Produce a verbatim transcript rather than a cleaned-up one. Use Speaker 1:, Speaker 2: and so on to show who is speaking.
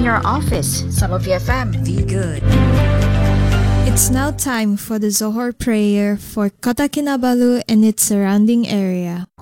Speaker 1: your office. Some of F M.
Speaker 2: Be good.
Speaker 3: It's now time for the Zohor prayer for Kota Kinabalu and its surrounding area.